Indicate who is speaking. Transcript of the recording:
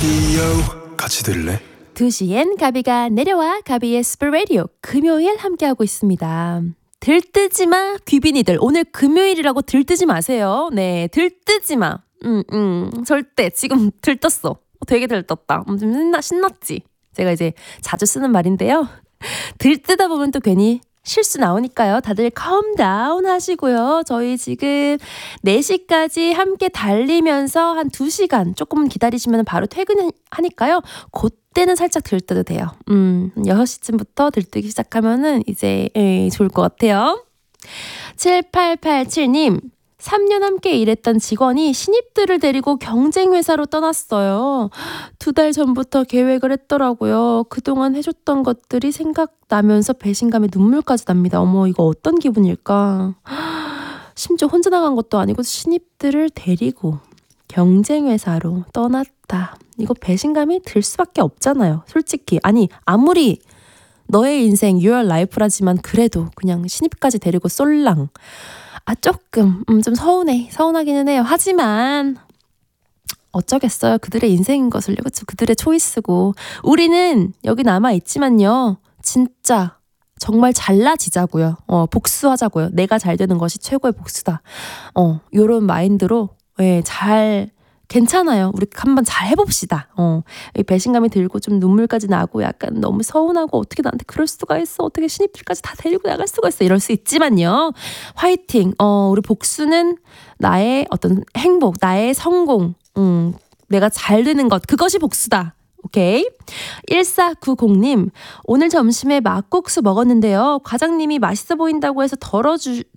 Speaker 1: 라디오 같이 들을래?
Speaker 2: 2시엔 가비가 내려와. 가비의 스프 라디오 금요일 함께하고 있습니다. 들뜨지마 귀빈이들, 오늘 금요일이라고 들뜨지 마세요. 네, 들뜨지마. 절대. 지금 들떴어. 되게 들떴다. 좀 신났지? 제가 이제 자주 쓰는 말인데요. 들뜨다 보면 또 괜히 실수 나오니까요. 다들 컴다운 하시고요. 저희 지금 4시까지 함께 달리면서 한 2시간 조금 기다리시면 바로 퇴근하니까요. 그때는 살짝 들떠도 돼요. 6시쯤부터 들뜨기 시작하면은 이제 좋을 것 같아요. 7887님, 3년 함께 일했던 직원이 신입들을 데리고 경쟁회사로 떠났어요. 2달 전부터 계획을 했더라고요. 그동안 해줬던 것들이 생각나면서 배신감에 눈물까지 납니다. 어머, 이거 어떤 기분일까? 심지어 혼자 나간 것도 아니고 신입들을 데리고 경쟁회사로 떠났다. 이거 배신감이 들 수밖에 없잖아요. 솔직히. 아니, 아무리 너의 인생, your life라지만 그래도 그냥 신입까지 데리고 쏠랑. 조금 좀 서운하기는 해요. 하지만 어쩌겠어요. 그들의 인생인 것을요. 그쵸? 그들의 초이스고. 우리는 여기 남아있지만요. 진짜 정말 잘나지자고요. 복수하자고요. 내가 잘 되는 것이 최고의 복수다. 요런 마인드로 괜찮아요. 우리 한번 잘 해봅시다. 이 배신감이 들고 좀 눈물까지 나고 약간 너무 서운하고 어떻게 나한테 그럴 수가 있어. 어떻게 신입들까지 다 데리고 나갈 수가 있어. 이럴 수 있지만요. 화이팅. 우리 복수는 나의 어떤 행복, 나의 성공, 내가 잘 되는 것, 그것이 복수다. 오케이. 1490님, 오늘 점심에 막국수 먹었는데요. 과장님이 맛있어 보인다고 해서